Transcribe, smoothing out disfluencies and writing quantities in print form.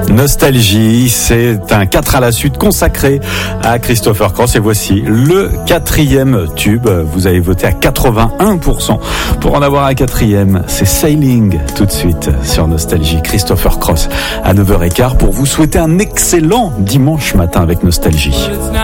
Nostalgie, c'est un 4 à la suite consacré à Christopher Cross et voici le 4e tube. Vous avez voté à 81% pour en avoir un 4e. C'est Sailing tout de suite sur Nostalgie. Christopher Cross à 9h15 pour vous souhaiter un excellent dimanche matin avec Nostalgie.